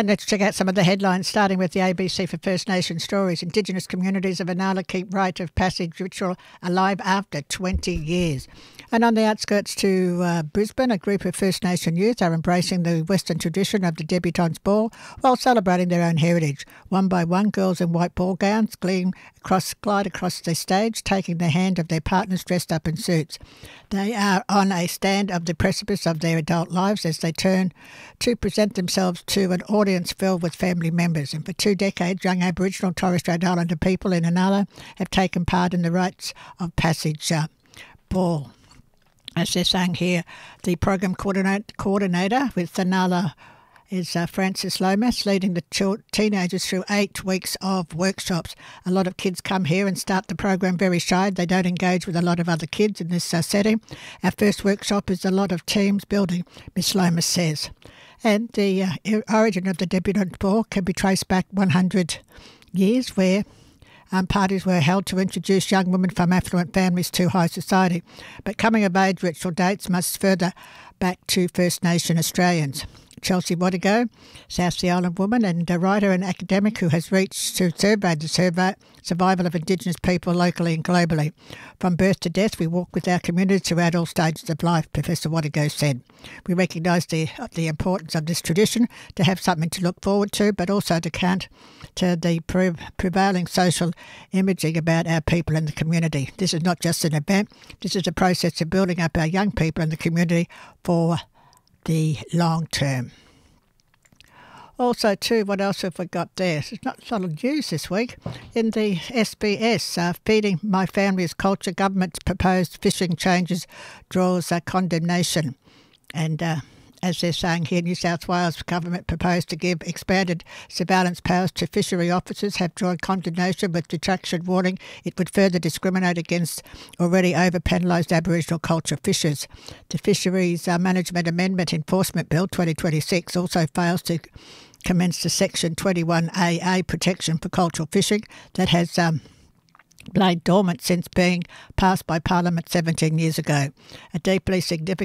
And let's check out some of the headlines, starting with the ABC for First Nation stories. Indigenous communities of Inala keep rite of passage ritual alive after 20 years. And on the outskirts to Brisbane, a group of First Nation youth are embracing the Western tradition of the Debutante's Ball while celebrating their own heritage. One by one, girls in white ball gowns glide across the stage, taking the hand of their partners dressed up in suits. They are on a stand of the precipice of their adult lives as they turn to present themselves to an audience filled with family members. And for 2 decades, young Aboriginal and Torres Strait Islander people in Inala have taken part in the rites of passage ball. As they're saying here, the program coordinator with Inala is Francis Lomas, leading the teenagers through 8 weeks of workshops. A lot of kids come here and start the program very shy. They don't engage with a lot of other kids in this setting. Our first workshop is a lot of teams building, Miss Lomas says. And the origin of the Debutante Ball can be traced back 100 years, where parties were held to introduce young women from affluent families to high society. But coming of age ritual dates must further back to First Nation Australians. Chelsea Wadigo, South Sea Island woman and a writer and academic who has reached to survey the survival of Indigenous people locally and globally. From birth to death, we walk with our communities throughout all stages of life, Professor Wadigo said. We recognise the importance of this tradition to have something to look forward to, but also to counter the prevailing social imaging about our people and the community. This is not just an event, this is a process of building up our young people in the community for the long term. Also, too, what else have we got there? It's not a lot of news this week. In the SBS, Feeding My Family's Culture, government's proposed fishing changes draws condemnation. And as they're saying here, New South Wales government proposed to give expanded surveillance powers to fishery officers, have drawn condemnation with detraction warning it would further discriminate against already over-penalised Aboriginal culture fishers. The Fisheries Management Amendment Enforcement Bill 2026 also fails to commence the Section 21AA protection for cultural fishing that has laid dormant since being passed by Parliament 17 years ago. A deeply significant